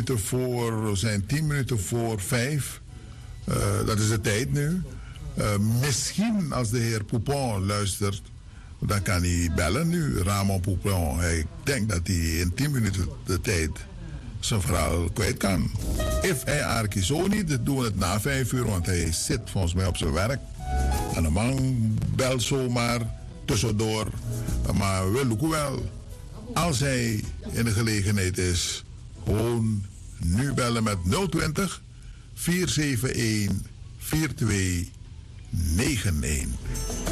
minuten voor, we zijn 10 minuten voor 5. Dat is de tijd nu. Misschien als de heer Poupon luistert, dan kan hij bellen nu, Ramon Poupon. Ik denk dat hij in 10 minuten de tijd zijn verhaal kwijt kan. If hij Arki zo niet, dan doen we het na 5 uur, want hij zit volgens mij op zijn werk. En de man belt zomaar tussendoor. Maar we lukken wel. Als hij in de gelegenheid is, gewoon nu bellen met 020 471 4291.